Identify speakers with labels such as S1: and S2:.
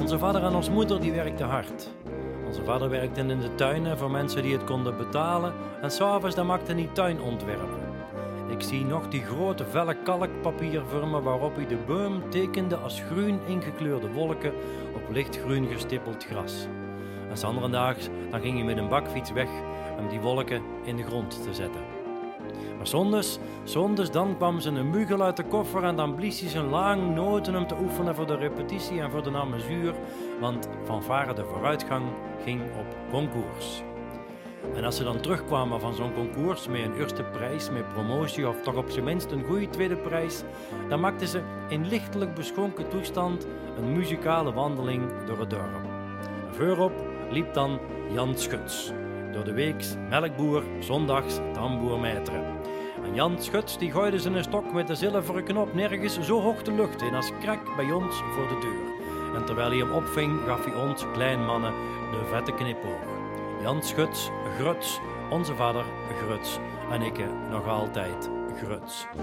S1: Onze vader en onze moeder die werkten hard. Onze vader werkte in de tuinen voor mensen die het konden betalen en 's avonds dan maakte hij tuinontwerpen. Ik zie nog die grote velle kalkpapier vormen waarop hij de boom tekende als groen ingekleurde wolken op lichtgroen gestippeld gras. En 's andere daags dan ging hij met een bakfiets weg om die wolken in de grond te zetten. Maar zondags dan kwam ze een bugel uit de koffer en dan blies hij zijn lang noten om te oefenen voor de repetitie en voor de amusuur, want fanfare de vooruitgang ging op concours. En als ze dan terugkwamen van zo'n concours met een eerste prijs, met promotie of toch op zijn minst een goede tweede prijs, dan maakten ze in lichtelijk beschonken toestand een muzikale wandeling door het dorp. En voorop liep dan Jan Schuts, door de weeks melkboer, zondags tamboermetre. En Jan Schuts die gooide zijn stok met de zilveren knop nergens zo hoog de lucht in als krak bij ons voor de deur. En terwijl hij hem opving, gaf hij ons, klein mannen, de vette knipoog. Jan Schuts, Gruts, onze vader Gruts en ik nog altijd Gruts.